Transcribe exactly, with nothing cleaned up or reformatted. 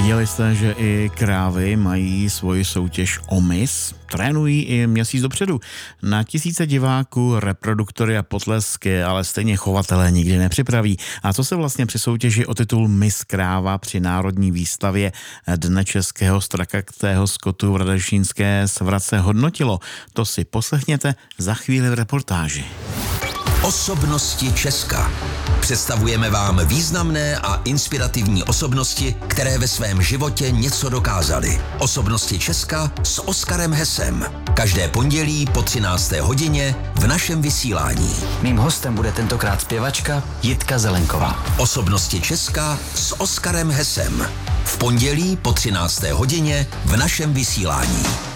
Věděli jste, že i krávy mají svoji soutěž o mis? Trénují i měsíc dopředu. Na tisíce diváků, reproduktory a potlesky, ale stejně chovatelé nikdy nepřipraví. A co se vlastně při soutěži o titul Miss Kráva při Národní výstavě Dne českého strakatého skotu v Radešínské svratce hodnotilo? To si poslechněte za chvíli v reportáži. Osobnosti Česka. Představujeme vám významné a inspirativní osobnosti, které ve svém životě něco dokázaly. Osobnosti Česka s Oskarem Hesem. Každé pondělí po třinácté hodině v našem vysílání. Mým hostem bude tentokrát zpěvačka Jitka Zelenková. Osobnosti Česka s Oskarem Hesem. V pondělí po třinácté hodině v našem vysílání.